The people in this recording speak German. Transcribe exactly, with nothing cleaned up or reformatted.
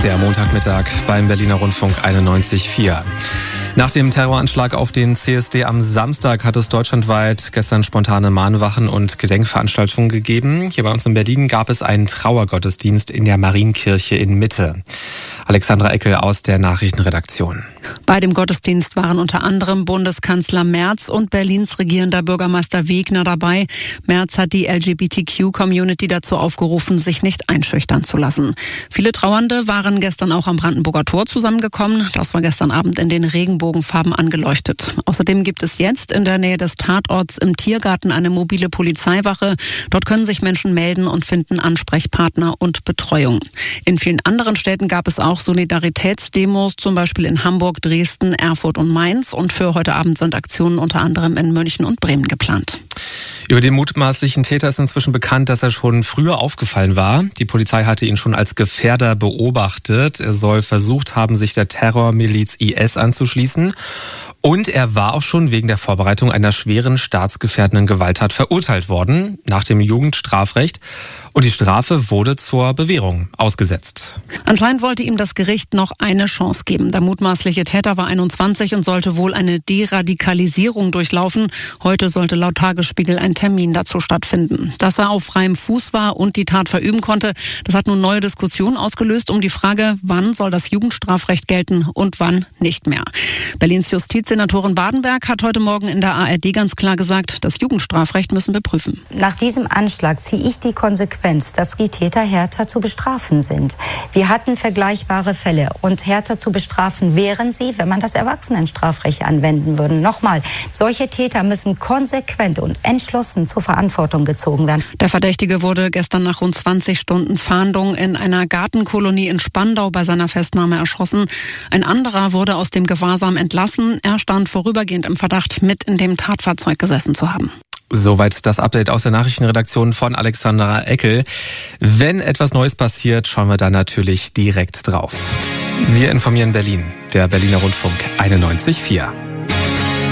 Der Montagmittag beim Berliner Rundfunk einundneunzig Komma vier. Nach dem Terroranschlag auf den C S D am Samstag hat es deutschlandweit gestern spontane Mahnwachen und Gedenkveranstaltungen gegeben. Hier bei uns in Berlin gab es einen Trauergottesdienst in der Marienkirche in Mitte. Alexandra Eckel aus der Nachrichtenredaktion. Bei dem Gottesdienst waren unter anderem Bundeskanzler Merz und Berlins regierender Bürgermeister Wegner dabei. Merz hat die L G B T Q-Community dazu aufgerufen, sich nicht einschüchtern zu lassen. Viele Trauernde waren gestern auch am Brandenburger Tor zusammengekommen. Das war gestern Abend in den Regenbogenfarben angeleuchtet. Außerdem gibt es jetzt in der Nähe des Tatorts im Tiergarten eine mobile Polizeiwache. Dort können sich Menschen melden und finden Ansprechpartner und Betreuung. In vielen anderen Städten gab es auch Solidaritätsdemos, zum Beispiel in Hamburg, Dresden, Erfurt und Mainz. Und für heute Abend sind Aktionen unter anderem in München und Bremen geplant. Über den mutmaßlichen Täter ist inzwischen bekannt, dass er schon früher aufgefallen war. Die Polizei hatte ihn schon als Gefährder beobachtet. Er soll versucht haben, sich der Terrormiliz I S anzuschließen. Und er war auch schon wegen der Vorbereitung einer schweren staatsgefährdenden Gewalttat verurteilt worden, nach dem Jugendstrafrecht. Und die Strafe wurde zur Bewährung ausgesetzt. Anscheinend wollte ihm das Gericht noch eine Chance geben. Der mutmaßliche Täter war einundzwanzig und sollte wohl eine Deradikalisierung durchlaufen. Heute sollte laut Tagesspiegel ein Termin dazu stattfinden. Dass er auf freiem Fuß war und die Tat verüben konnte, das hat nun neue Diskussionen ausgelöst um die Frage, wann soll das Jugendstrafrecht gelten und wann nicht mehr. Berlins Justizsenatorin Badenberg hat heute Morgen in der A R D ganz klar gesagt, das Jugendstrafrecht müssen wir prüfen. Nach diesem Anschlag ziehe ich die Konsequenz, dass die Täter härter zu bestrafen sind. Wir hatten vergleichbare Fälle und härter zu bestrafen wären sie, wenn man das Erwachsenenstrafrecht anwenden würde. Nochmal, solche Täter müssen konsequent und entschlossen zur Verantwortung gezogen werden. Der Verdächtige wurde gestern nach rund zwanzig Stunden Fahndung in einer Gartenkolonie in Spandau bei seiner Festnahme erschossen. Ein anderer wurde aus dem Gewahrsam entlassen. Er stand vorübergehend im Verdacht, mit in dem Tatfahrzeug gesessen zu haben. Soweit das Update aus der Nachrichtenredaktion von Alexandra Eckel. Wenn etwas Neues passiert, schauen wir da natürlich direkt drauf. Wir informieren Berlin, der Berliner Rundfunk einundneunzig Komma vier.